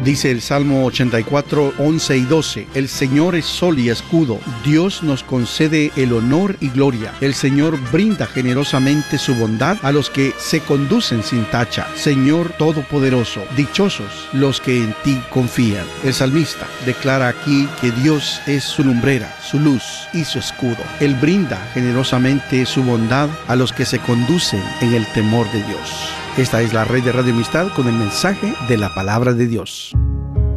Dice el Salmo 84, 11 y 12, el Señor es sol y escudo, Dios nos concede el honor y gloria. El Señor brinda generosamente su bondad a los que se conducen sin tacha. Señor Todopoderoso, dichosos los que en ti confían. El salmista declara aquí que Dios es su lumbrera, su luz y su escudo. Él brinda generosamente su bondad a los que se conducen en el temor de Dios. Esta es la red de Radio Amistad con el mensaje de la palabra de Dios.